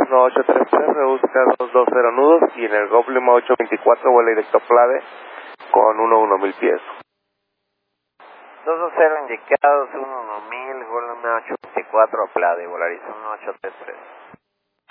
Cessna 833, rebusca 220 nudos y en el Golf Lima 824 vuela directo a Plade con 11.000 pies. 220 indicados, 11.000, Golf Lima 824 a Plade, Volaris 1833.